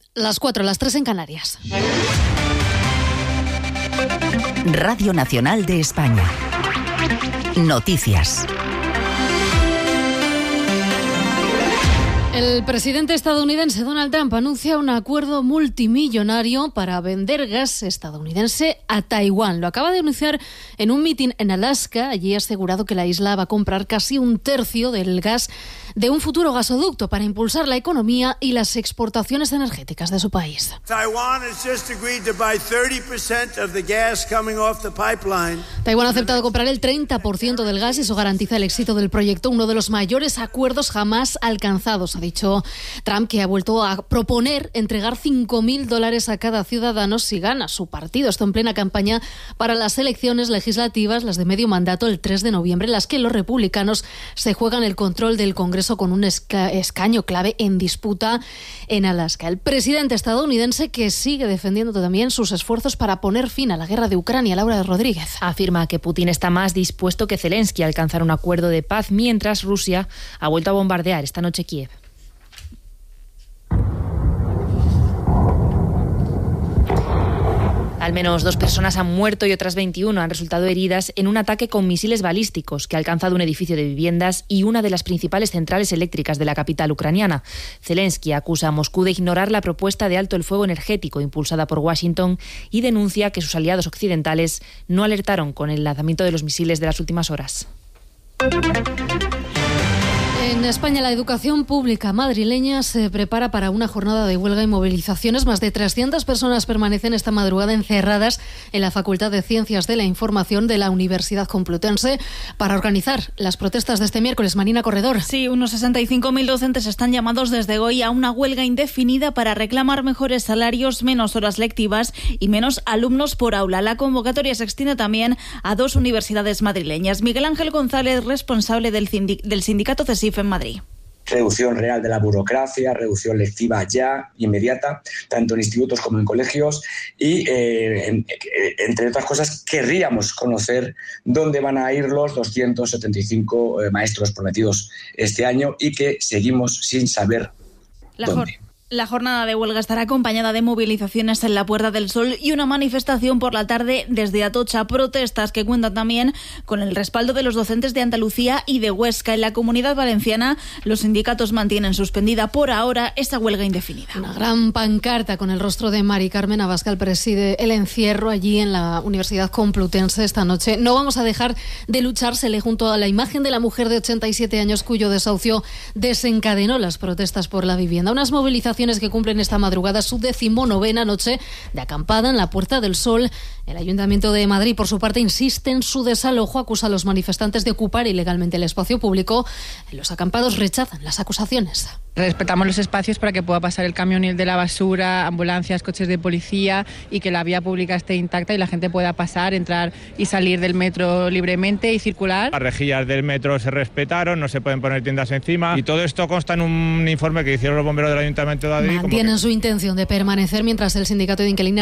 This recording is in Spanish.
Las 4, las 3 en Canarias. Radio Nacional de España. Noticias. El presidente estadounidense Donald Trump anuncia un acuerdo multimillonario para vender gas estadounidense a Taiwán. Lo acaba de anunciar en un mitin en Alaska. Allí ha asegurado que la isla va a comprar casi un tercio del gas de un futuro gasoducto para impulsar la economía y las exportaciones energéticas de su país. Taiwán ha aceptado comprar el 30% del gas y eso garantiza el éxito del proyecto, uno de los mayores acuerdos jamás alcanzados. Ha dicho Trump que ha vuelto a proponer entregar $5.000 a cada ciudadano si gana su partido. Esto en plena campaña para las elecciones legislativas, las de medio mandato, el 3 de noviembre, en las que los republicanos se juegan el control del Congreso con un escaño clave en disputa en Alaska. El presidente estadounidense que sigue defendiendo también sus esfuerzos para poner fin a la guerra de Ucrania. Laura Rodríguez. Afirma que Putin está más dispuesto que Zelensky a alcanzar un acuerdo de paz, mientras Rusia ha vuelto a bombardear esta noche Kiev. Al menos 2 personas han muerto y otras 21 han resultado heridas en un ataque con misiles balísticos que ha alcanzado un edificio de viviendas y una de las principales centrales eléctricas de la capital ucraniana. Zelensky acusa a Moscú de ignorar la propuesta de alto el fuego energético impulsada por Washington y denuncia que sus aliados occidentales no alertaron con el lanzamiento de los misiles de las últimas horas. En España, la educación pública madrileña se prepara para una jornada de huelga y movilizaciones. Más de 300 personas permanecen esta madrugada encerradas en la Facultad de Ciencias de la Información de la Universidad Complutense para organizar las protestas de este miércoles. Marina Corredor. Sí, unos 65.000 docentes están llamados desde hoy a una huelga indefinida para reclamar mejores salarios, menos horas lectivas y menos alumnos por aula. La convocatoria se extiende también a 2 universidades madrileñas. Miguel Ángel González, responsable del sindicato CESIF en Madrid. Reducción real de la burocracia, reducción lectiva ya, inmediata, tanto en institutos como en colegios y, entre otras cosas, querríamos conocer dónde van a ir los 275 maestros prometidos este año y que seguimos sin saber dónde. La jornada de huelga estará acompañada de movilizaciones en la Puerta del Sol y una manifestación por la tarde desde Atocha. Protestas que cuentan también con el respaldo de los docentes de Andalucía y de Huesca. En la Comunidad Valenciana, los sindicatos mantienen suspendida por ahora esta huelga indefinida. Una gran pancarta con el rostro de Mari Carmen Abascal preside el encierro allí en la Universidad Complutense esta noche. No vamos a dejar de luchar, se lee junto a la imagen de la mujer de 87 años cuyo desahucio desencadenó las protestas por la vivienda. Unas movilizaciones que cumplen esta madrugada su 19ª noche de acampada en la Puerta del Sol. El Ayuntamiento de Madrid, por su parte, insiste en su desalojo, acusa a los manifestantes de ocupar ilegalmente el espacio público. Los acampados rechazan las acusaciones. Respetamos los espacios para que pueda pasar el camión de la basura, ambulancias, coches de policía y que la vía pública esté intacta y la gente pueda pasar, entrar y salir del metro libremente y circular. Las rejillas del metro se respetaron, no se pueden poner tiendas encima y todo esto consta en un informe que hicieron los bomberos del Ayuntamiento de Madrid. Mantienen su intención de permanecer mientras el sindicato de inquilinos